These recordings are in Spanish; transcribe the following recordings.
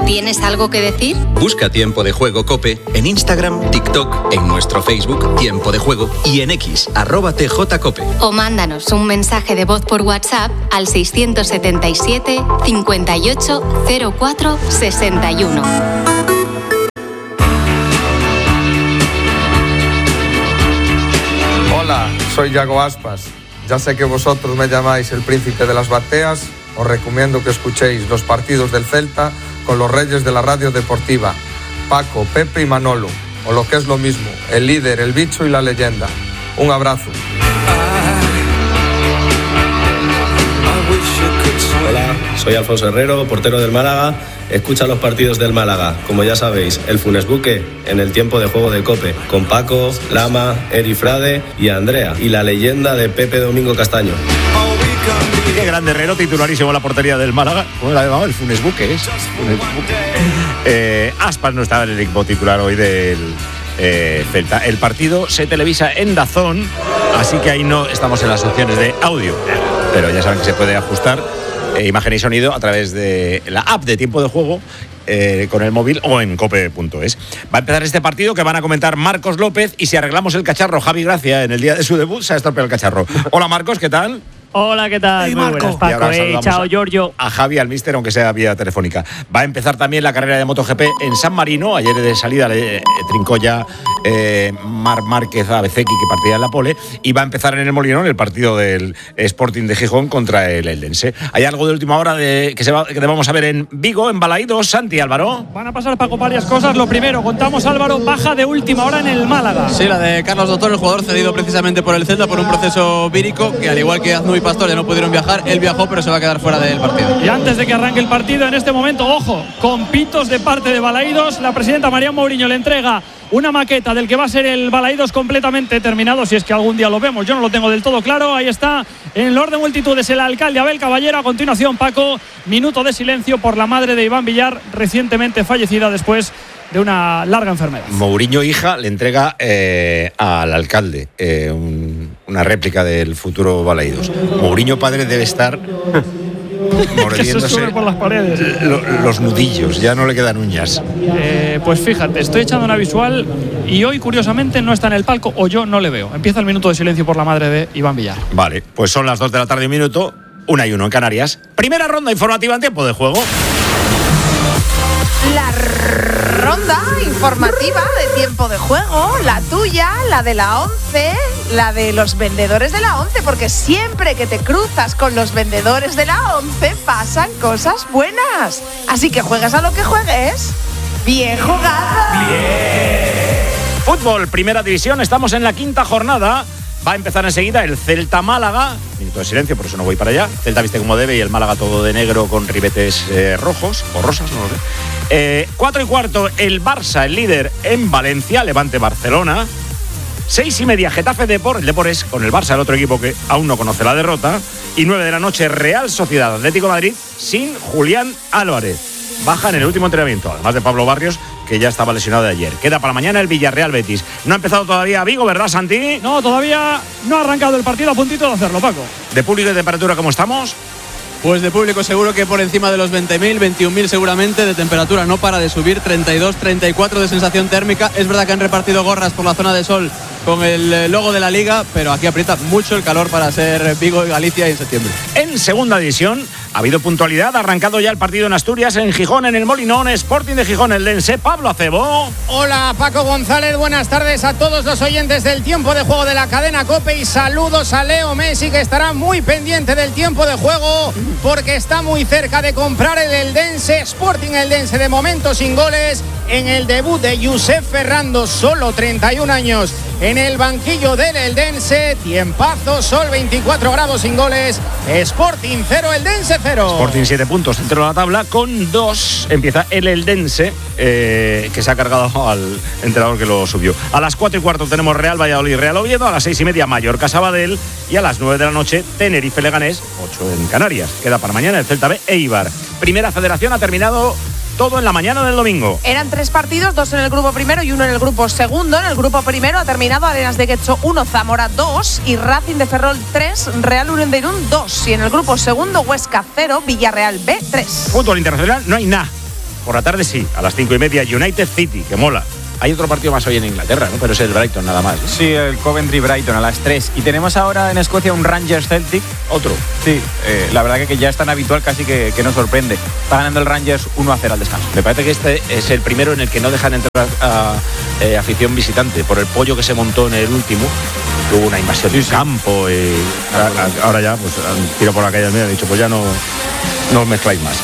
¿Tienes algo que decir? Busca Tiempo de Juego COPE en Instagram, TikTok, en nuestro Facebook Tiempo de Juego y en X, @TJCope. O mándanos un mensaje de voz por WhatsApp al 677 58 04 61. Hola, soy Yago Aspas. Ya sé que vosotros me llamáis el príncipe de las bateas. Os recomiendo que escuchéis los partidos del Celta con los reyes de la radio deportiva, Paco, Pepe y Manolo, o lo que es lo mismo, el líder, el bicho y la leyenda. Un abrazo. Hola, soy Alfonso Herrero, portero del Málaga. Escucha los partidos del Málaga, como ya sabéis, el Funes Buque en el Tiempo de Juego de COPE, con Paco, Lama, Eri Frade y Andrea, y la leyenda de Pepe Domingo Castaño. Qué grande Herrero, titularísimo en la portería del Málaga. ¿Cómo la llamaba? El Funes Buque, ¿es? Funes Buque. Aspas no estaba en el equipo titular hoy del Celta. El partido se televisa en DAZN, así que ahí no estamos en las opciones de audio, pero ya saben que se puede ajustar imagen y sonido a través de la app de Tiempo de Juego con el móvil o en cope.es. Va a empezar este partido que van a comentar Marcos López y si arreglamos el cacharro, Javi Gracia, en el día de su debut se ha estropeado el cacharro. Hola Marcos, ¿qué tal? Hola, ¿qué tal? Hey, muy Marco. buenas, Paco. Chao, Giorgio. A Javi, al míster, aunque sea vía telefónica. Va a empezar también la carrera de MotoGP en San Marino. Ayer de salida trincó ya Marc Márquez a Bezzecchi, que partía en la pole. Y va a empezar en el Molinón el partido del Sporting de Gijón contra el Eldense. ¿Hay algo de última hora que vamos a ver en Vigo, en Balaídos? Santi, Álvaro. Van a pasar, Paco, varias cosas. Lo primero, contamos, Álvaro, baja de última hora en el Málaga. Sí, la de Carlos Doctor, el jugador cedido precisamente por el Celta por un proceso vírico, que al igual que Aznu y Pastor ya no pudieron viajar. Él viajó, pero se va a quedar fuera del partido. Y antes de que arranque el partido, en este momento, ojo, con pitos de parte de Balaídos, la presidenta María Mourinho le entrega una maqueta del que va a ser el Balaídos completamente terminado, si es que algún día lo vemos. Yo no lo tengo del todo claro. Ahí está, en el orden de multitudes, el alcalde Abel Caballero. A continuación, Paco, minuto de silencio por la madre de Iván Villar, recientemente fallecida después de una larga enfermedad. Mourinho, hija, le entrega al alcalde una réplica del futuro Balaídos. Mourinho, padre, debe estar mordiéndose por las paredes. Los nudillos, ya no le quedan uñas. Pues fíjate, estoy echando una visual y hoy, curiosamente, no está en el palco, o yo no le veo. Empieza el minuto de silencio por la madre de Iván Villar. Vale, pues son las 2 de la tarde, un minuto, 1:01 en Canarias. Primera ronda informativa en Tiempo de Juego. La ronda informativa de Tiempo de Juego, la tuya, la de la 11, la de los vendedores de la 11, porque siempre que te cruzas con los vendedores de la 11 pasan cosas buenas. Así que juegas a lo que juegues. ¡Bien jugado! ¡Bien! Fútbol, primera división, estamos en la quinta jornada. Va a empezar enseguida el Celta-Málaga. Minuto de silencio, por eso no voy para allá. Celta viste como debe y el Málaga todo de negro con ribetes rojos o rosas, no lo sé. 4:15, el Barça, el líder en Valencia, Levante-Barcelona. 6:30, Getafe Depor, el Depor es con el Barça, el otro equipo que aún no conoce la derrota. Y 9 de la noche, Real Sociedad Atlético de Madrid sin Julián Álvarez. Baja en el último entrenamiento, además de Pablo Barrios, que ya estaba lesionado de ayer. Queda para mañana el Villarreal Betis. No ha empezado todavía Vigo, ¿verdad, Santi? No, todavía no ha arrancado el partido, a puntito de hacerlo, Paco. ¿De público y de temperatura cómo estamos? Pues de público seguro que por encima de los 20.000, 21.000 seguramente. De temperatura no para de subir, 32, 34 de sensación térmica. Es verdad que han repartido gorras por la zona de sol con el logo de la Liga, pero aquí aprieta mucho el calor para ser Vigo y Galicia en septiembre. En segunda división ha habido puntualidad, ha arrancado ya el partido en Asturias, en Gijón, en el Molinón, Sporting de Gijón, el Eldense. Pablo Acebo. Hola, Paco González, buenas tardes a todos los oyentes del Tiempo de Juego de la cadena COPE y saludos a Leo Messi, que estará muy pendiente del tiempo de juego porque está muy cerca de comprar el Eldense. Sporting Eldense de momento sin goles en el debut de Josep Ferrando, solo 31 años en el banquillo del Eldense. Tiempazo, sol, 24 grados sin goles. Sporting 0, Eldense 0. Sporting 7 puntos dentro de la tabla con 2. Empieza el Eldense, que se ha cargado al entrenador que lo subió. A las 4:15 tenemos Real Valladolid, Real Oviedo. A las 6:30 Mallorca Sabadell. Y a las 9 de la noche Tenerife Leganés, 8 en Canarias. Queda para mañana el Celta B Eibar. Primera Federación ha terminado todo en la mañana del domingo. Eran 3 partidos, 2 en el grupo primero y 1 en el grupo segundo. En el grupo primero ha terminado Arenas de Guecho 1, Zamora 2 y Racing de Ferrol 3, Real Unión de Irún 2. Y en el grupo segundo, Huesca 0, Villarreal B 3. Fútbol internacional, no hay nada. Por la tarde sí, a las 5:30, United City, que mola. Hay otro partido más hoy en Inglaterra, ¿no? Pero es el Brighton nada más, ¿no? Sí, el Coventry Brighton a las 3. Y tenemos ahora en Escocia un Rangers Celtic. Otro. Sí, la verdad que ya es tan habitual casi que nos sorprende. Está ganando el Rangers 1-0 al descanso. Me parece que este es el primero en el que no dejan entrar a afición visitante, por el pollo que se montó en el último. Hubo una invasión de campo. Ahora ya, pues han tirado por la calle y han dicho, pues ya no os mezcláis más.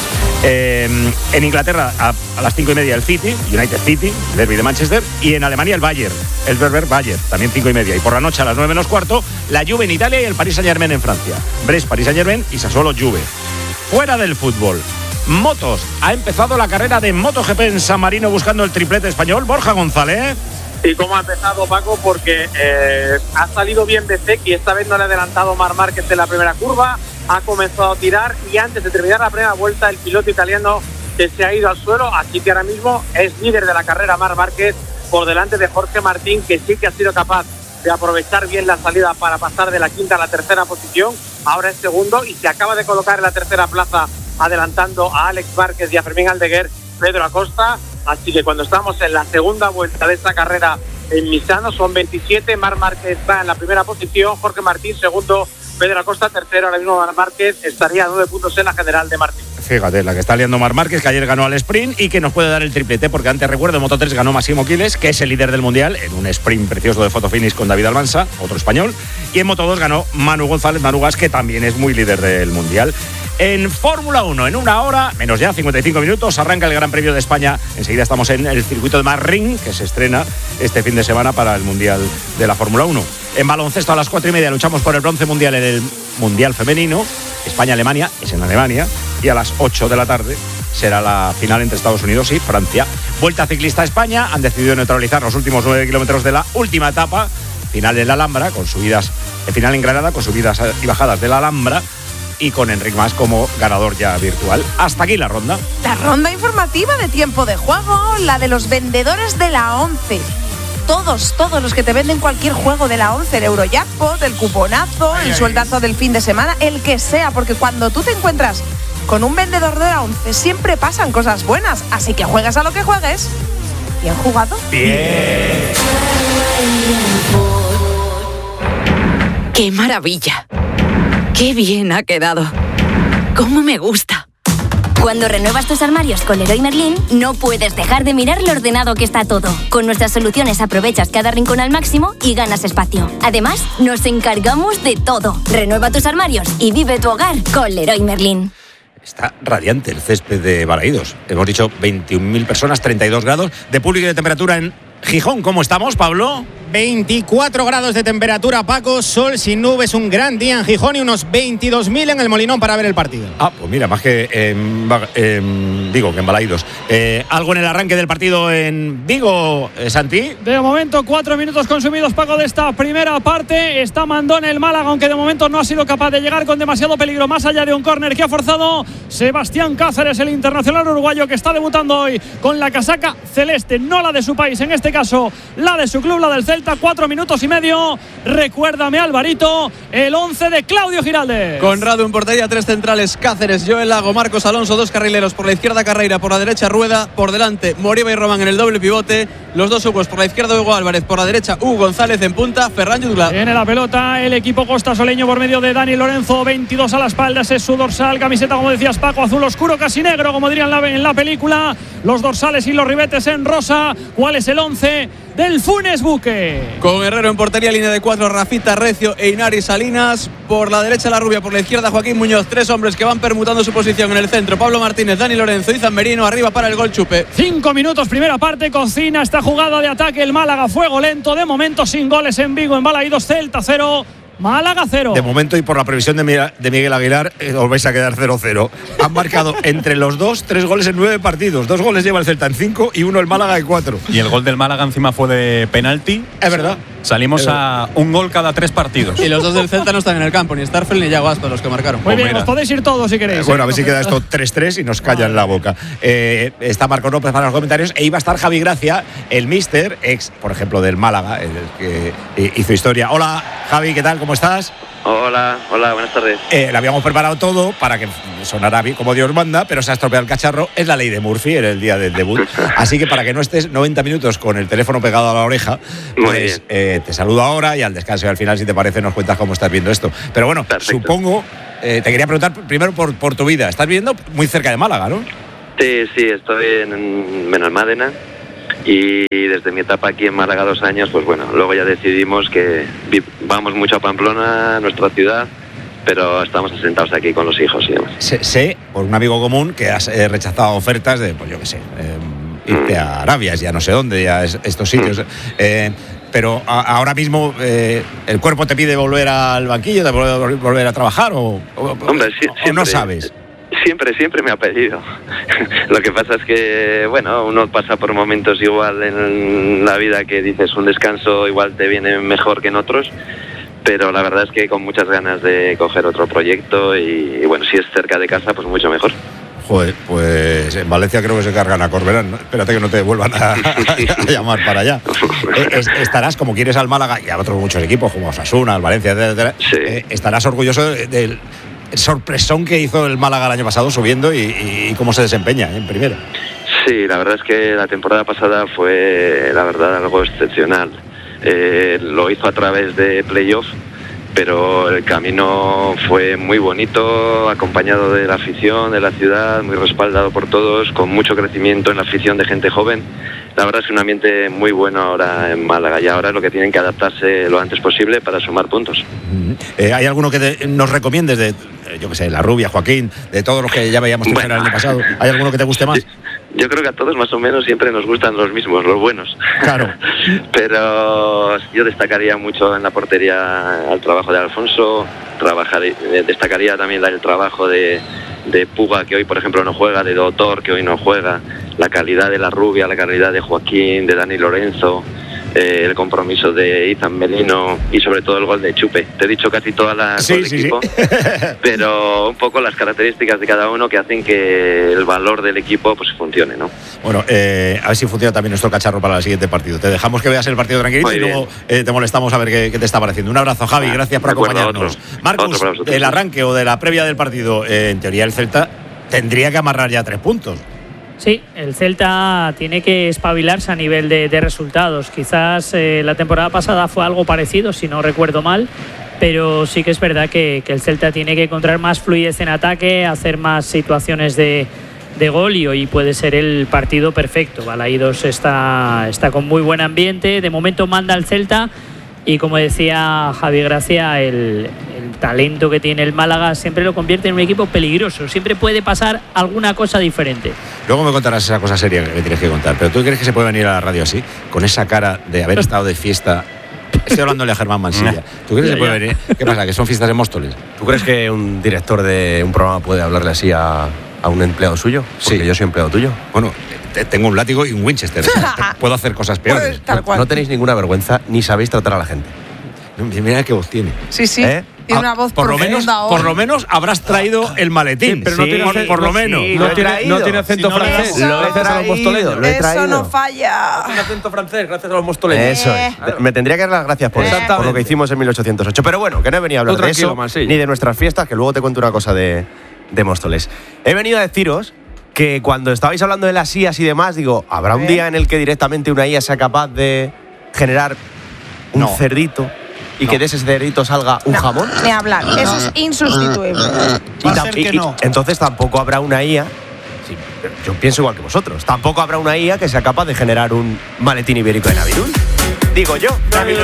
En Inglaterra a las 5:30 el City, United City, derbi de Manchester, y en Alemania el Bayern, el Werder Bayern, también 5:30. Y por la noche a las 9 menos cuarto, la Juve en Italia y el Paris Saint-Germain en Francia. Brest, Paris Saint-Germain y Sassuolo Juve. Fuera del fútbol, motos. Ha empezado la carrera de MotoGP en San Marino buscando el triplete español. Borja González. ¿Y cómo ha empezado, Paco? Porque ha salido bien Bezzecchi y esta vez no le ha adelantado Marc Márquez en la primera curva. Ha comenzado a tirar y antes de terminar la primera vuelta el piloto italiano se ha ido al suelo, así que ahora mismo es líder de la carrera Marc Márquez por delante de Jorge Martín, que sí que ha sido capaz de aprovechar bien la salida para pasar de la quinta a la tercera posición. Ahora es segundo y se acaba de colocar en la tercera plaza, adelantando a Alex Márquez y a Fermín Aldeguer, Pedro Acosta. Así que cuando estamos en la segunda vuelta de esta carrera en Misano, son 27, Marc Márquez está en la primera posición, Jorge Martín segundo, Pedro Acosta tercero. Ahora mismo Marc Márquez estaría a 9 puntos en la general de Martín. Fíjate, la que está liando Marc Márquez, que ayer ganó al sprint y que nos puede dar el triplete, porque antes recuerdo en Moto3 ganó Massimo Quiles, que es el líder del mundial, en un sprint precioso de fotofinish con David Almansa, otro español, y en Moto2 ganó Manu González, Manu Gas, que también es muy líder del mundial. En Fórmula 1, en una hora, menos ya, 55 minutos, arranca el Gran Premio de España. Enseguida estamos en el circuito de Marring, que se estrena este fin de semana para el Mundial de la Fórmula 1. En baloncesto a las 4:30 luchamos por el bronce mundial en el Mundial Femenino. España-Alemania, es en Alemania. Y a las 8 de la tarde será la final entre Estados Unidos y Francia. Vuelta ciclista a España. Han decidido neutralizar los últimos 9 kilómetros de la última etapa. Final en la Alhambra, con subidas, final en Granada, con subidas y bajadas de la Alhambra. Y con Enric Mas como ganador ya virtual. Hasta aquí la ronda. La ronda informativa de tiempo de juego, la de los vendedores de la 11. Todos los que te venden cualquier juego de la 11, el Eurojackpot, el cuponazo, el sueldazo del fin de semana, el que sea, porque cuando tú te encuentras con un vendedor de la 11 siempre pasan cosas buenas, así que juegas a lo que juegues. ¿Bien jugado? Bien. ¡Qué maravilla! ¡Qué bien ha quedado! ¡Cómo me gusta! Cuando renuevas tus armarios con Leroy Merlin, no puedes dejar de mirar lo ordenado que está todo. Con nuestras soluciones aprovechas cada rincón al máximo y ganas espacio. Además, nos encargamos de todo. Renueva tus armarios y vive tu hogar con Leroy Merlin. Está radiante el césped de Balaídos. Hemos dicho 21.000 personas, 32 grados de público y de temperatura en Gijón. ¿Cómo estamos, Pablo? 24 grados de temperatura, Paco, sol sin nubes, un gran día en Gijón y unos 22.000 en el Molinón para ver el partido. Ah, pues mira, más que que en Balaídos. ¿Algo en el arranque del partido en Vigo, Santi? De momento, 4 minutos consumidos, Paco, de esta primera parte. Está Mandón el Málaga, aunque de momento no ha sido capaz de llegar con demasiado peligro, más allá de un córner que ha forzado Sebastián Cáceres, el internacional uruguayo que está debutando hoy con la casaca celeste, no la de su país, en este caso la de su club, la del Celta. 4 minutos y medio. Recuérdame, Alvarito, el 11 de Claudio Giraldes. Conrado en portería, 3 centrales, Cáceres, Joel Lago, Marcos Alonso, 2 carrileros, por la izquierda Carreira, por la derecha Rueda, por delante Moriba y Román en el doble pivote, los dos Hugos, por la izquierda Hugo Álvarez, por la derecha Hugo González, en punta Ferran Jutgla. Tiene la pelota el equipo costasoleño por medio de Dani Lorenzo, 22 a la espalda, ese es su dorsal, camiseta, como decías, Paco, azul oscuro, casi negro, como dirían en la película, los dorsales y los ribetes en rosa. ¿Cuál es el 11 del Funes Buque? Con Herrero en portería, línea de 4, Rafita, Recio e Inari Salinas, por la derecha La Rubia, por la izquierda Joaquín Muñoz, 3 hombres que van permutando su posición en el centro, Pablo Martínez, Dani Lorenzo, Izan Merino, arriba para el gol Chupe. 5 minutos, primera parte, cocina esta jugada de ataque el Málaga, fuego lento, de momento sin goles en Vigo, en Balaídos, Celta 0, Málaga 0. De momento, y por la previsión de Miguel Aguilar, os vais a quedar 0-0. Han marcado entre los dos 3 goles en 9 partidos. 2 goles lleva el Celta en 5 y 1 el Málaga en 4. Y el gol del Málaga encima fue de penalti. Es verdad. Salimos a un gol cada 3 partidos. Y los dos del Celta no están en el campo, ni Starfel ni Yago Aspas, los que marcaron. Muy bien, os podéis ir todos si queréis. Bueno, a ver si queda esto 3-3 y nos callan la boca. Está Marco López para los comentarios e iba a estar Javi Gracia, el míster, ex, por ejemplo, del Málaga, el que hizo historia. Hola, Javi, ¿qué tal? ¿Cómo estás? Hola, buenas tardes. Lo habíamos preparado todo para que sonara bien como Dios manda, pero se ha estropeado el cacharro. Es la ley de Murphy en el día del debut. Así que para que no estés 90 minutos con el teléfono pegado a la oreja, pues te saludo ahora y al descanso y al final, si te parece, nos cuentas cómo estás viendo esto. Pero bueno, perfecto. Supongo, te quería preguntar primero por tu vida. Estás viviendo muy cerca de Málaga, ¿no? Sí, estoy en Benalmádena. Y desde mi etapa aquí en Málaga 2 años, pues bueno, luego ya decidimos que vamos mucho a Pamplona, nuestra ciudad, pero estamos asentados aquí con los hijos y demás. Sé, por un amigo común, que has rechazado ofertas de, pues yo qué sé, irte a Arabia, ya no sé dónde, ya estos sitios. Pero ahora mismo el cuerpo te pide volver al banquillo, de volver a trabajar Hombre, o no sabes. Siempre me ha pedido. Lo que pasa es que, bueno, uno pasa por momentos igual en la vida que dices un descanso igual te viene mejor que en otros, pero la verdad es que con muchas ganas de coger otro proyecto y bueno, si es cerca de casa, pues mucho mejor. Joder, pues en Valencia creo que se cargan a Corberán, ¿no? Espérate que no te vuelvan a llamar para allá. Estarás, como quieres al Málaga y a otros muchos equipos, como Osasuna, al Valencia, etcétera. Estarás orgulloso del sorpresón que hizo el Málaga el año pasado subiendo y cómo se desempeña en primera. Sí, la verdad es que la temporada pasada fue, la verdad, algo excepcional. Lo hizo a través de playoff, pero el camino fue muy bonito, acompañado de la afición, de la ciudad, muy respaldado por todos, con mucho crecimiento en la afición de gente joven. La verdad es que un ambiente muy bueno ahora en Málaga y ahora es lo que tienen que adaptarse lo antes posible para sumar puntos. ¿Hay alguno que nos recomiendes de, yo qué sé, La Rubia, Joaquín, de todos los que ya veíamos el año pasado? ¿Hay alguno que te guste más? Yo creo que a todos más o menos siempre nos gustan los mismos, los buenos. Claro. Pero yo destacaría mucho en la portería al trabajo de Alfonso, destacaría también el trabajo de Puga, que hoy por ejemplo no juega, de Doctor, que hoy no juega, la calidad de La Rubia, la calidad de Joaquín, de Dani Lorenzo, el compromiso de Izan Melino y sobre todo el gol de Chupe. Te he dicho casi toda la equipo, pero un poco las características de cada uno que hacen que el valor del equipo pues funcione, ¿no? Bueno, a ver si funciona también nuestro cacharro para el siguiente partido. Te dejamos que veas el partido tranquilito y luego te molestamos a ver qué te está pareciendo. Un abrazo, Javi, gracias por acompañarnos. Marcus, el arranque o de la previa del partido, en teoría el Celta tendría que amarrar ya 3 puntos. Sí, el Celta tiene que espabilarse a nivel de resultados. Quizás la temporada pasada fue algo parecido, si no recuerdo mal, pero sí que es verdad que el Celta tiene que encontrar más fluidez en ataque, hacer más situaciones de gol y hoy puede ser el partido perfecto. Balaídos está con muy buen ambiente, de momento manda el Celta y como decía Javi Gracia, el talento que tiene el Málaga siempre lo convierte en un equipo peligroso, siempre puede pasar alguna cosa diferente. Luego me contarás esa cosa seria que me tienes que contar, pero ¿tú crees que se puede venir a la radio así, con esa cara de haber estado de fiesta? Estoy hablándole a Germán Mansilla. ¿Tú crees que se puede venir? ¿Qué pasa? ¿Que son fiestas de Móstoles? ¿Tú crees que un director de un programa puede hablarle así a un empleado suyo? Porque yo soy empleado tuyo. Bueno, tengo un látigo y un Winchester. Puedo hacer cosas peores. Pues, no tenéis ninguna vergüenza ni sabéis tratar a la gente. Mira qué voz tiene. Sí. Tiene una voz por lo menos habrás traído el maletín. Sí, pero no tiene por lo menos. No tiene acento francés. Gracias a los mostoleros. Eso no falla. Un acento francés, gracias a los mostoleros. Eso es. Claro. Me tendría que dar las gracias por lo que hicimos en 1808. Pero bueno, que no he venido a hablar de eso, ni de nuestras fiestas, que luego te cuento una cosa de Móstoles. He venido a deciros que cuando estabais hablando de las IAs y demás, digo, ¿habrá un día en el que directamente una IA sea capaz de generar un cerdito y que de ese cerdito salga un jamón? Ni hablar, eso es insustituible. Entonces tampoco habrá una IA, sí, yo pienso igual que vosotros, tampoco habrá una IA que sea capaz de generar un maletín ibérico de Navidul. Digo yo,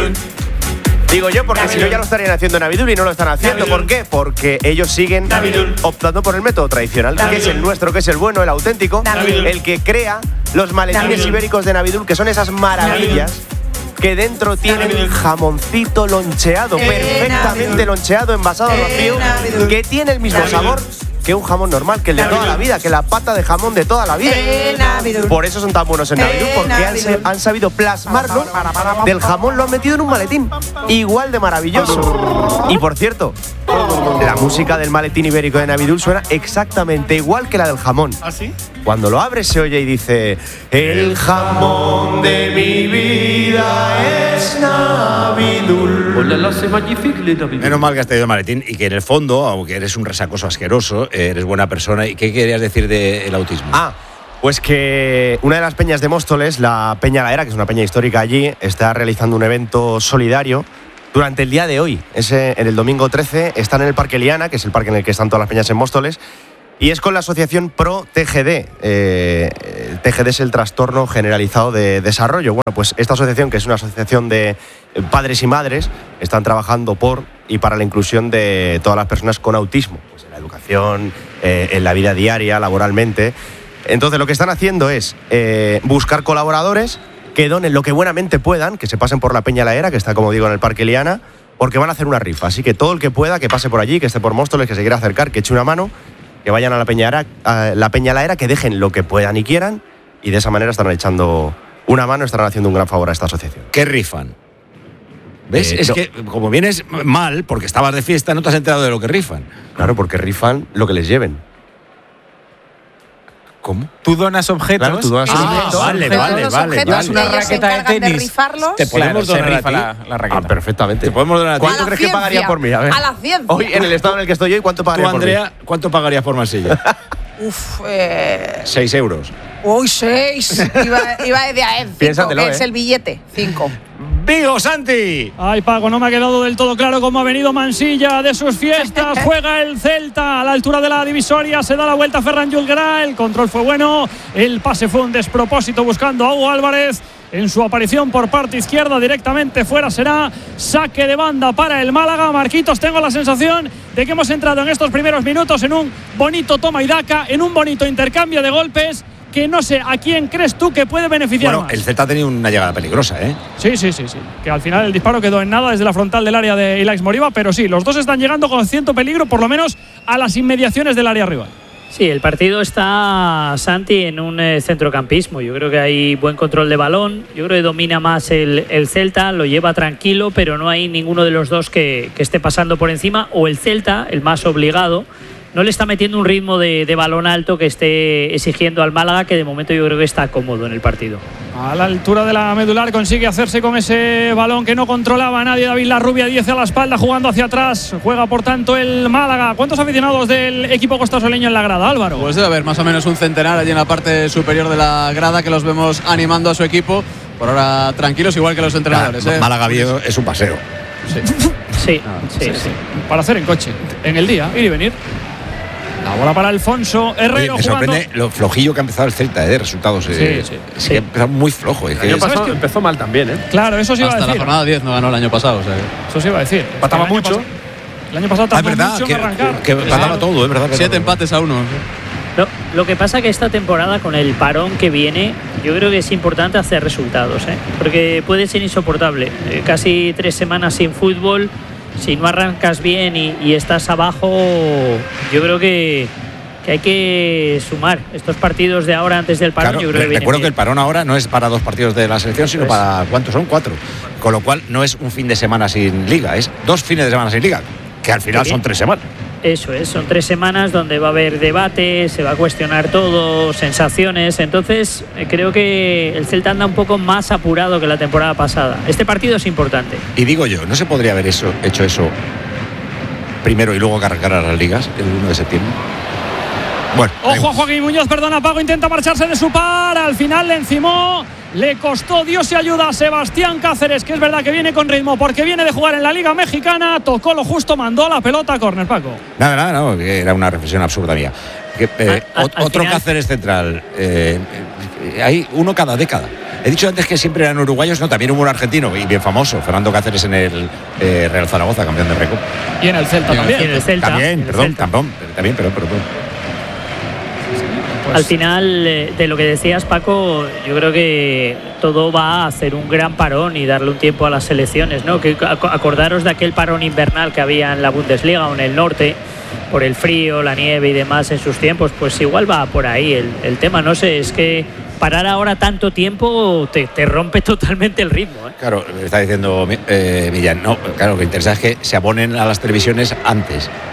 porque si no ya lo estarían haciendo en Navidul y no lo están haciendo. ¿Por qué? Porque ellos siguen optando por el método tradicional, que es el nuestro, que es el bueno, el auténtico, el que crea los maletines ibéricos de Navidul, que son esas maravillas que dentro tienen jamoncito loncheado, perfectamente loncheado, envasado al vacío, que tiene el mismo sabor que un jamón normal, que el de toda la vida, que la pata de jamón de toda la vida. Por eso son tan buenos en Navidul, porque han sabido plasmarlo del jamón, lo han metido en un maletín igual de maravilloso. Y por cierto, la música del maletín ibérico de Navidul suena exactamente igual que la del jamón. ¿Ah, sí? cuando lo abres se oye y dice: el jamón de mi vida es Navidul. Menos mal que has tenido el maletín y que en el fondo, aunque eres un resacoso asqueroso, eres buena persona. ¿Y qué querías decir del autismo? Pues que una de las peñas de Móstoles, la Peña La Era, que es una peña histórica allí, está realizando un evento solidario durante el día de hoy. En el domingo 13 están en el Parque Liana, que es el parque en el que están todas las peñas en Móstoles, y es con la asociación Pro TGD. TGD es el trastorno generalizado de desarrollo. Bueno, pues esta asociación, que es una asociación de padres y madres, están trabajando por y para la inclusión de todas las personas con autismo, pues en la educación, en la vida diaria, laboralmente. Entonces lo que están haciendo es buscar colaboradores que donen lo que buenamente puedan, que se pasen por la Peña La Era, que está, como digo, en el Parque Liana, porque van a hacer una rifa. Así que todo el que pueda, que pase por allí, que esté por Móstoles, que se quiera acercar, que eche una mano, que vayan a la Peña La Era, que dejen lo que puedan y quieran, y de esa manera estarán echando una mano, estarán haciendo un gran favor a esta asociación. ¿Qué rifan? ¿Ves? Es que como vienes mal, porque estabas de fiesta, no te has enterado de lo que rifan. Claro, porque rifan lo que les lleven. ¿Cómo? Tú donas objetos. Claro, tú donas objetos. Vale. Una raqueta de tenis. Rifarlos. Te podemos donar a ti la raqueta. Perfectamente. Te podemos donar a ti. ¿Cuánto crees que pagaría por mí? A ver. A la ciencia. Hoy, en el estado en el que estoy hoy, ¿cuánto pagaría por mí? Andrea, ¿cuánto pagarías por Mansilla? 6 euros. Uy, 6. Iba de a 5, Piénsatelo, que es el billete. 5. ¡Vigo, Santi! Ay, Paco, no me ha quedado del todo claro cómo ha venido Mansilla de sus fiestas. Juega el Celta a la altura de la divisoria. Se da la vuelta a Ferran Julguerá. El control fue bueno. El pase fue un despropósito buscando a Hugo Álvarez. En su aparición por parte izquierda, directamente fuera, será saque de banda para el Málaga. Marquitos, tengo la sensación de que hemos entrado en estos primeros minutos en un bonito toma y daca, en un bonito intercambio de golpes, que no sé a quién crees tú que puede beneficiar más. El Celta ha tenido una llegada peligrosa, ¿eh? Sí. Que al final el disparo quedó en nada desde la frontal del área de Ilaix Moriba, pero sí, los dos están llegando con cierto peligro, por lo menos a las inmediaciones del área rival. Sí, el partido está, Santi, en un centrocampismo. Yo creo que hay buen control de balón. Yo creo que domina más el Celta, lo lleva tranquilo, pero no hay ninguno de los dos que esté pasando por encima. O el Celta, el más obligado, no le está metiendo un ritmo de balón alto que esté exigiendo al Málaga, que de momento yo creo que está cómodo en el partido. A la altura de la medular consigue hacerse con ese balón que no controlaba nadie. David Larrubia, 10 a la espalda, jugando hacia atrás. Juega, por tanto, el Málaga. ¿Cuántos aficionados del equipo costasoleño en la grada, Álvaro? Pues debe haber más o menos un centenar allí en la parte superior de la grada, que los vemos animando a su equipo. Por ahora tranquilos, igual que los entrenadores. Málaga Viejo es un paseo. Sí. Para hacer en coche, en el día, ir y venir. La bola para Alfonso Herrero. Me sorprende lo flojillo que ha empezado el Celta de resultados. Es que ha empezado muy flojo. El año pasado empezó mal también, ¿eh? Claro, eso sí iba a decir. Hasta la jornada 10 no ganó el año pasado. O sea, eso sí iba a decir. Pataba mucho. El año pasado tardó mucho en arrancar. Que pataba todo, es verdad. 7 empates a 1. Lo que pasa que esta temporada, con el parón que viene, yo creo que es importante hacer resultados, porque puede ser insoportable. Casi 3 semanas sin fútbol. Si no arrancas bien y estás abajo, yo creo que hay que sumar estos partidos de ahora antes del parón. Claro, yo creo que recuerdo que el parón ahora no es para 2 partidos de la selección, sino para ¿cuántos son? 4. Con lo cual no es un fin de semana sin liga, es 2 fines de semana sin liga, que al final son 3 semanas. Eso es, son 3 semanas donde va a haber debate, se va a cuestionar todo, sensaciones. Entonces creo que el Celta anda un poco más apurado que la temporada pasada. Este partido es importante. Y digo yo, ¿no se podría haber hecho eso primero y luego que arrancaran las ligas el 1 de septiembre? Bueno, ojo a Joaquín Muñoz, perdona, Paco, intenta marcharse de su par. Al final le encimó, le costó, Dios y ayuda a Sebastián Cáceres, que es verdad que viene con ritmo porque viene de jugar en la Liga Mexicana. Tocó lo justo, mandó la pelota a córner, Paco. Nada, no, era una reflexión absurda mía. Otro final, Cáceres central. Hay uno cada década. He dicho antes que siempre eran uruguayos, no, también hubo un argentino y bien famoso, Fernando Cáceres, en el Real Zaragoza, campeón de Recopa. Y en el Celta también. También, perdón. Pues al final, de lo que decías, Paco, yo creo que todo va a hacer un gran parón y darle un tiempo a las selecciones, ¿no? Que acordaros de aquel parón invernal que había en la Bundesliga o en el norte, por el frío, la nieve y demás en sus tiempos. Pues igual va por ahí el tema, no sé, es que parar ahora tanto tiempo te rompe totalmente el ritmo, ¿eh? Claro, me está diciendo Millán, no, claro, lo que interesa es que se abonen a las televisiones antes.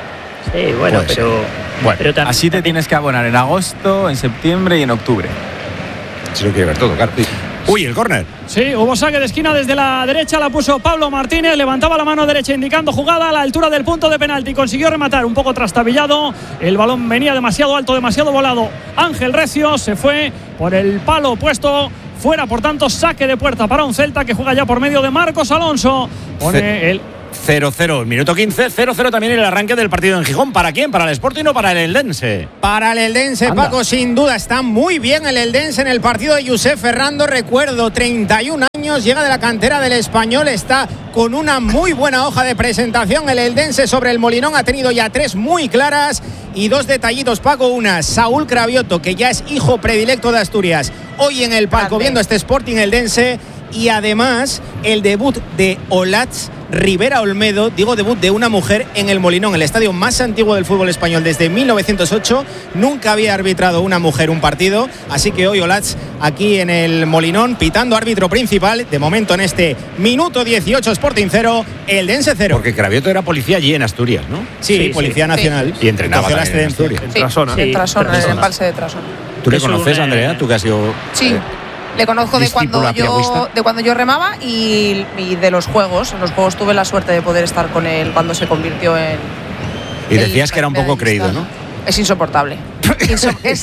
Sí, bueno, pero también, así te tienes que abonar en agosto, en septiembre y en octubre. Si lo quiere ver todo, claro. Uy, el córner. Sí, hubo saque de esquina desde la derecha, la puso Pablo Martínez, levantaba la mano derecha indicando jugada a la altura del punto de penalti, consiguió rematar un poco trastabillado, el balón venía demasiado alto, demasiado volado. Ángel Recio se fue por el palo opuesto, fuera, por tanto, saque de puerta para un Celta que juega ya por medio de Marcos Alonso. Pone el 0-0, minuto 15, 0-0 también el arranque del partido en Gijón. ¿Para quién? ¿Para el Sporting o para el Eldense? Para el Eldense, Anda. Paco, sin duda está muy bien el Eldense en el partido de Josep Ferrando. Recuerdo, 31 años, llega de la cantera del Español, está con una muy buena hoja de presentación. El Eldense sobre el Molinón ha tenido ya 3 muy claras y 2 detallitos, Paco. Una, Saúl Cravioto, que ya es hijo predilecto de Asturias, hoy en el palco viendo este Sporting Eldense. Y además el debut de Olatz Rivera Olmedo, digo debut de una mujer en el Molinón, el estadio más antiguo del fútbol español desde 1908. Nunca había arbitrado una mujer un partido, así que hoy Olatz aquí en el Molinón pitando árbitro principal. De momento en este minuto 18, Sporting 0, Eldense 0. Porque Cravioto era policía allí en Asturias, ¿no? Sí, Policía Nacional. Y entrenaba Cogió la también en excedencia. Asturias. Sí, en Trasona, en el embalse de Trasona. ¿Tú le conoces, Andrea? ¿Tú que has sido...? Sí. Le conozco de cuando yo remaba y de los juegos. En los juegos tuve la suerte de poder estar con él cuando se convirtió en... Y decías que era un poco creído, ¿no? Es insoportable. Es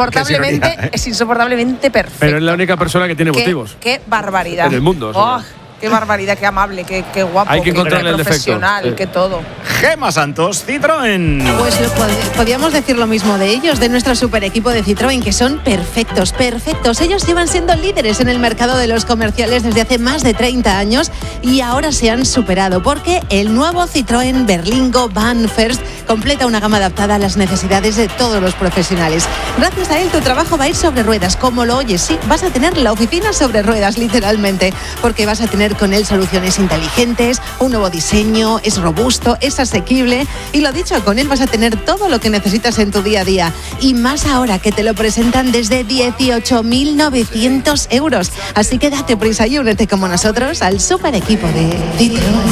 insoportablemente perfecto. Pero es la única persona que tiene motivos. Qué barbaridad. En el mundo. Qué barbaridad, qué amable, qué guapo. Hay que encontrarle el defecto. Profesional, qué todo. Gema Santos, Citroën. Pues podríamos decir lo mismo de ellos, de nuestro super equipo de Citroën, que son perfectos. Ellos llevan siendo líderes en el mercado de los comerciales desde hace más de 30 años y ahora se han superado porque el nuevo Citroën Berlingo Van First completa una gama adaptada a las necesidades de todos los profesionales. Gracias a él tu trabajo va a ir sobre ruedas, como lo oyes. Sí, vas a tener la oficina sobre ruedas, literalmente, porque vas a tener con él soluciones inteligentes, un nuevo diseño, es robusto, es asequible y lo dicho, con él vas a tener todo lo que necesitas en tu día a día y más ahora que te lo presentan desde 18.900 euros. Así que date prisa y únete como nosotros al super equipo de Citroën.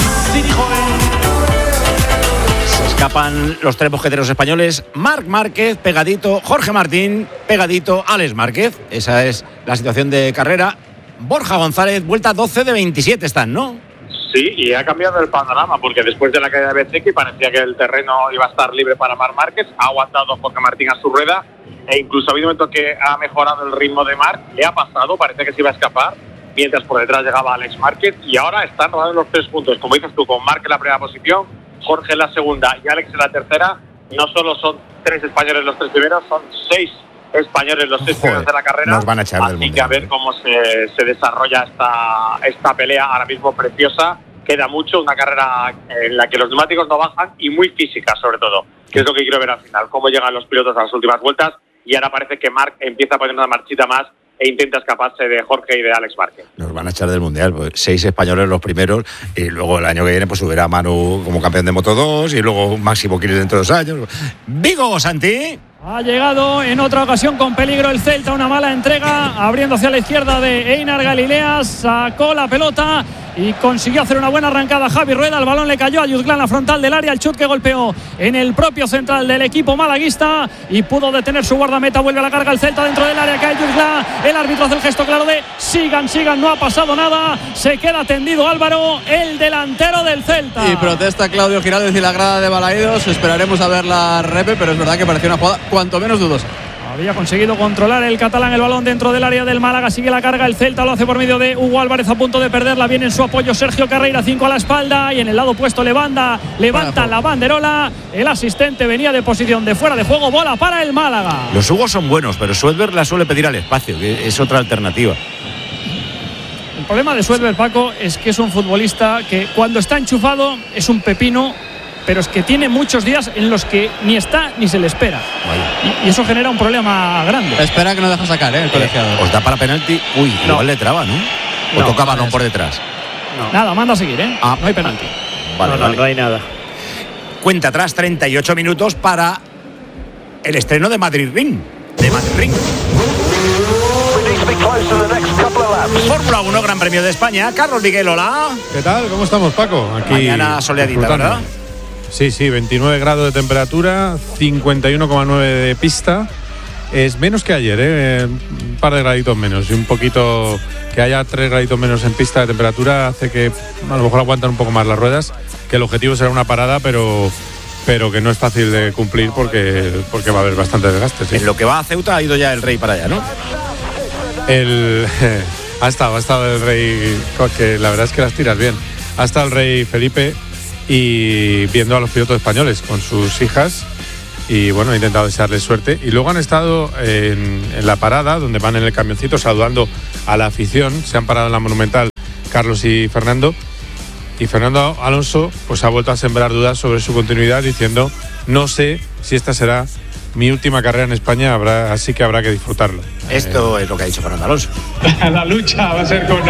Se escapan los 3 mosqueteros españoles: Marc Márquez, pegadito; Jorge Martín, pegadito; Alex Márquez. Esa es la situación de carrera. Borja González, vuelta 12 de 27 están, ¿no? Sí, y ha cambiado el panorama, porque después de la caída de Bezzecchi parecía que el terreno iba a estar libre para Marc Márquez. Ha aguantado Jorge Martín a su rueda e incluso ha habido un momento que ha mejorado el ritmo de Marc. Le ha pasado, parecía que se iba a escapar, mientras por detrás llegaba Alex Márquez. Y ahora están rodando los 3 puntos, como dices tú, con Marc en la primera posición, Jorge en la segunda y Alex en la tercera. No solo son 3 españoles los 3 primeros, son 6 españoles los 6 primeros de la carrera. Nos van a echar del mundial. Así que a ver cómo se desarrolla esta pelea, ahora mismo preciosa. Queda mucho, una carrera en la que los neumáticos no bajan y muy física sobre todo, que es lo que quiero ver al final, cómo llegan los pilotos a las últimas vueltas. Y ahora parece que Marc empieza a poner una marchita más e intenta escaparse de Jorge y de Alex Márquez. Nos van a echar del mundial, pues 6 españoles los primeros y luego el año que viene pues subirá Manu como campeón de Moto2 y luego Máximo Quiles dentro de 2 años. Vigo, Santi. Ha llegado en otra ocasión con peligro el Celta, una mala entrega, abriendo hacia la izquierda de Einar Galilea, sacó la pelota y consiguió hacer una buena arrancada Javi Rueda. El balón le cayó a Yuzglán, la frontal del área, el chut que golpeó en el propio central del equipo malaguista y pudo detener su guardameta. Vuelve a la carga el Celta dentro del área, cae Yuzglán, el árbitro hace el gesto claro de sigan, no ha pasado nada, se queda tendido Álvaro, el delantero del Celta. Y protesta Claudio Giraldez y la grada de Balaídos. Esperaremos a ver la repe, pero es verdad que pareció una jugada cuanto menos dudosa. Había conseguido controlar el catalán el balón dentro del área del Málaga. Sigue la carga el Celta, lo hace por medio de Hugo Álvarez, a punto de perderla. Viene en su apoyo Sergio Carreira, 5 a la espalda y en el lado opuesto levanta la banderola. El asistente venía de posición de fuera de juego, bola para el Málaga. Los Hugos son buenos, pero Suedberg la suele pedir al espacio, que es otra alternativa. El problema de Suedberg, Paco, es que es un futbolista que cuando está enchufado es un pepino, pero es que tiene muchos días en los que ni está ni se le espera. Y eso genera un problema grande. Espera que no deja sacar, el colegiado. ¿Os da para penalti? Uy, no. Igual le traba, ¿no? ¿O toca balón por detrás? No. Nada, manda a seguir, ¿eh? No hay penalti. Vale. No hay nada. Cuenta atrás, 38 minutos para el estreno de Madrid Ring. Fórmula 1, Gran Premio de España. Carlos Miguel, hola. ¿Qué tal? ¿Cómo estamos, Paco? Aquí mañana soleadita, ¿verdad? Sí, 29 grados de temperatura, 51,9 de pista. Es menos que ayer, un par de graditos menos. Y un poquito, que haya 3 graditos menos en pista de temperatura hace que a lo mejor aguantan un poco más las ruedas, que el objetivo será una parada, pero que no es fácil de cumplir porque va a haber bastante desgaste. Sí. En lo que va a Ceuta ha ido ya el Rey para allá, ¿no? Ha estado el Rey, que la verdad es que las tiras bien. Ha estado el Rey Felipe y viendo a los pilotos españoles con sus hijas y bueno, ha intentado desearles suerte. Y luego han estado en la parada, donde van en el camioncito saludando a la afición. Se han parado en la Monumental Carlos y Fernando. Y Fernando Alonso pues ha vuelto a sembrar dudas sobre su continuidad, diciendo: no sé si esta será mi última carrera en España, así que habrá que disfrutarlo. Esto es lo que ha dicho Fernando Alonso. La lucha va a ser con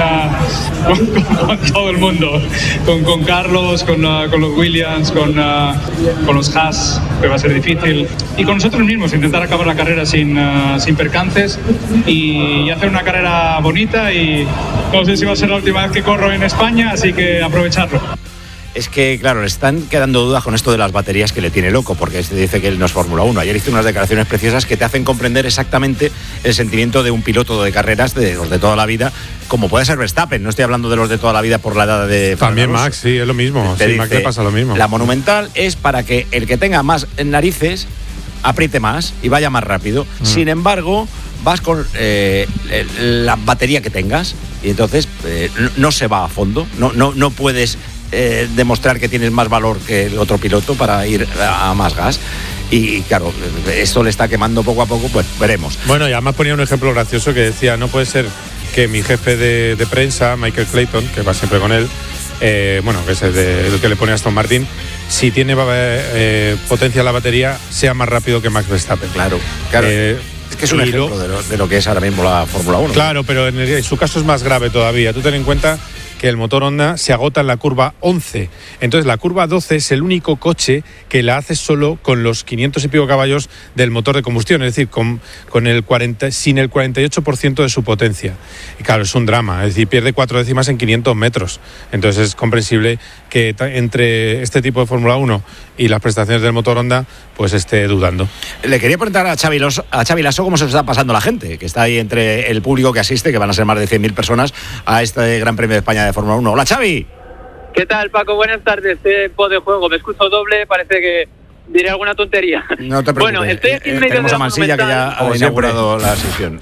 todo el mundo, con Carlos, con los Williams, con los Haas, que va a ser difícil, y con nosotros mismos, intentar acabar la carrera sin percances y hacer una carrera bonita, y no sé si va a ser la última vez que corro en España, así que aprovecharlo. Es que, claro, le están quedando dudas con esto de las baterías, que le tiene loco, porque se dice que él no es Fórmula 1. Ayer hizo unas declaraciones preciosas que te hacen comprender exactamente el sentimiento de un piloto de carreras, de los de toda la vida, como puede ser Verstappen. No estoy hablando de los de toda la vida por la edad de También Alonso. Max, sí, es lo mismo. Sí, Max le pasa lo mismo. La Monumental es para que el que tenga más narices apriete más y vaya más rápido. Sin embargo, vas con la batería que tengas y entonces no se va a fondo. No puedes demostrar que tienes más valor que el otro piloto para ir a más gas. Y claro, esto le está quemando poco a poco, pues veremos. Bueno, y además ponía un ejemplo gracioso que decía: no puede ser que mi jefe de prensa, Michael Clayton, que va siempre con él, que es el que le pone a Aston Martin, si tiene potencia la batería, sea más rápido que Max Verstappen. Claro. Es que es un ejemplo de lo que es ahora mismo la Fórmula 1. Claro, pero en su caso es más grave todavía. Tú ten en cuenta que el motor Honda se agota en la curva 11. Entonces la curva 12 es el único coche que la hace solo con los 500 y pico caballos del motor de combustión, es decir, sin el 48% de su potencia. Y claro, es un drama, es decir, pierde 4 décimas en 500 metros. Entonces es comprensible que entre este tipo de Fórmula 1 y las prestaciones del motor Honda pues esté dudando. Le quería preguntar a Xavi Lasso cómo se está pasando la gente, que está ahí entre el público que asiste, que van a ser más de 100.000 personas a este Gran Premio de España de Fórmula 1. Hola, Xavi. ¿Qué tal, Paco? Buenas tardes. Tiempo de juego. Me escucho doble, parece que diré alguna tontería. No te preocupes. Bueno, estoy aquí en medio tenemos de a Mansilla, que ya ha inaugurado la sesión.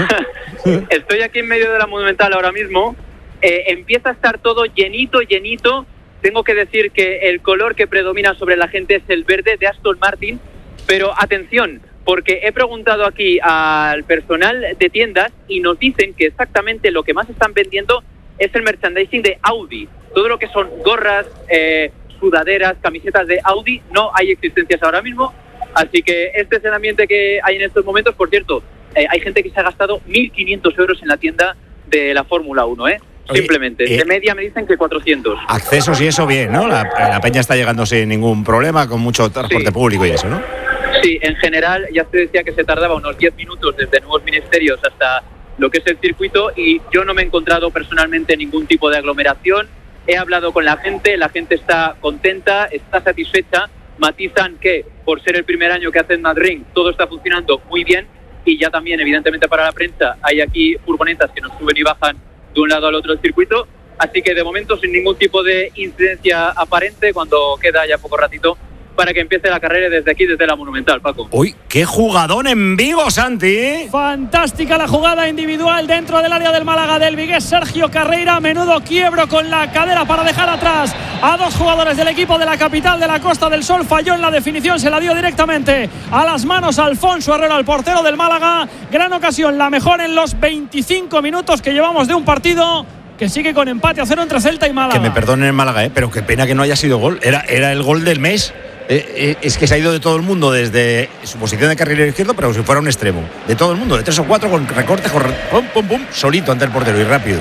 Estoy aquí en medio de la Monumental ahora mismo. Empieza a estar todo llenito. Tengo que decir que el color que predomina sobre la gente es el verde de Aston Martin, pero atención, porque he preguntado aquí al personal de tiendas y nos dicen que exactamente lo que más están vendiendo es el merchandising de Audi. Todo lo que son gorras, sudaderas, camisetas de Audi, no hay existencias ahora mismo, así que este es el ambiente que hay en estos momentos. Por cierto, hay gente que se ha gastado 1.500 euros en la tienda de la Fórmula 1, simplemente. De media me dicen que 400. Accesos y eso bien, ¿no? La peña está llegando sin ningún problema, con mucho transporte público y eso, ¿no? Sí, en general ya se decía que se tardaba unos 10 minutos desde Nuevos Ministerios hasta lo que es el circuito, y yo no me he encontrado personalmente ningún tipo de aglomeración. He hablado con la gente está contenta, está satisfecha. Matizan que por ser el primer año que hacen Madrid todo está funcionando muy bien, y ya también evidentemente para la prensa hay aquí furgonetas que nos suben y bajan de un lado al otro del circuito, así que de momento sin ningún tipo de incidencia aparente, cuando queda ya poco ratito para que empiece la carrera desde aquí, desde la Monumental, Paco. ¡Uy, qué jugadón en Vigo, Santi! Fantástica la jugada individual dentro del área del Málaga del vigués Sergio Carreira. Menudo quiebro con la cadera para dejar atrás a dos jugadores del equipo de la capital de la Costa del Sol. Falló en la definición, se la dio directamente a las manos a Alfonso Herrero, el portero del Málaga. Gran ocasión, la mejor en los 25 minutos que llevamos de un partido que sigue con empate a 0 entre Celta y Málaga. Que me perdonen el Málaga, pero qué pena que no haya sido gol. Era el gol del mes. Es que se ha ido de todo el mundo desde su posición de carrilero izquierdo, pero si fuera un extremo. De todo el mundo, de 3 o 4 con recortes, pum, solito ante el portero y rápido.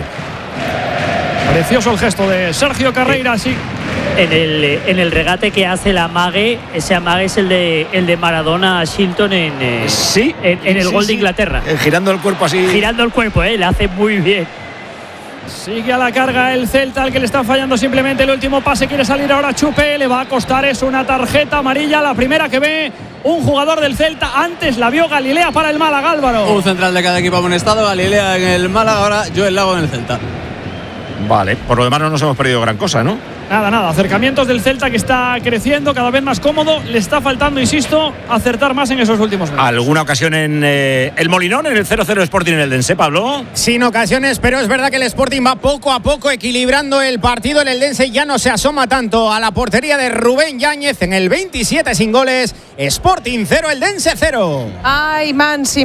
Precioso el gesto de Sergio Carreira, sí. En el regate que hace el amague, ese amague es el de Maradona a Shilton en el gol de Inglaterra. Girando el cuerpo así. Girando el cuerpo, le hace muy bien. Sigue a la carga el Celta, al que le está fallando simplemente el último pase. Quiere salir ahora Chupe, le va a costar, es una tarjeta amarilla, la primera que ve un jugador del Celta. Antes la vio Galilea para el Málaga, Álvaro. Un central de cada equipo amonestado, Galilea en el Málaga, ahora Joel Lago en el Celta. Vale, por lo demás no nos hemos perdido gran cosa, ¿no? Nada, acercamientos del Celta que está creciendo, cada vez más cómodo. Le está faltando, insisto, acertar más en esos últimos meses. ¿Alguna ocasión en el Molinón, en el 0-0 Sporting en el Eldense, Pablo? Sin ocasiones, pero es verdad que el Sporting va poco a poco equilibrando el partido. El Eldense ya no se asoma tanto a la portería de Rubén Yáñez en el 27 sin goles. Sporting 0, Eldense 0. Ay, Mansi,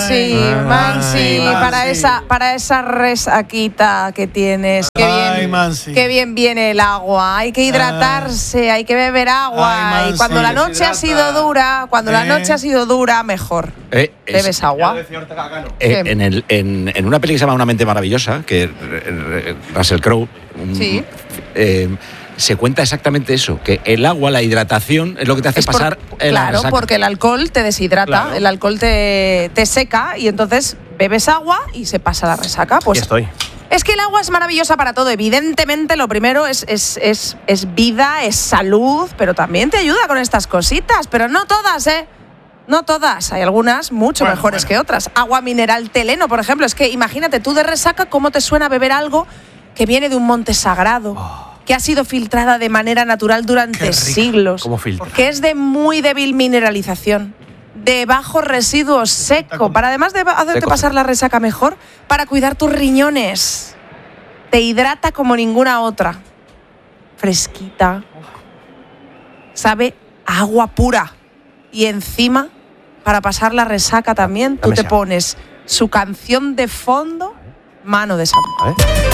para esa resaquita que tienes. Qué bien viene el agua. Hay que hidratarse, hay que beber agua. Y cuando la noche ha sido dura, mejor. Bebes agua. En una peli que se llama Una mente maravillosa, que Russell Crowe, sí, se cuenta exactamente eso, que el agua, la hidratación, es lo que te hace pasar la resaca. Porque el alcohol te deshidrata, claro. El alcohol te seca y entonces bebes agua y se pasa la resaca. Pues estoy. Es que el agua es maravillosa para todo. Evidentemente, lo primero es vida, es salud, pero también te ayuda con estas cositas. Pero no todas, ¿eh? No todas. Hay algunas mucho mejores que otras. Agua mineral Teleno, por ejemplo. Es que imagínate tú de resaca cómo te suena beber algo que viene de un monte sagrado, que ha sido filtrada de manera natural durante siglos, que es de muy débil mineralización, de bajo residuo seco, para además de hacerte pasar la resaca mejor, para cuidar tus riñones. Te hidrata como ninguna otra. Fresquita. Sabe a agua pura. Y encima, para pasar la resaca también, tú te pones su canción de fondo, Mano de Santo.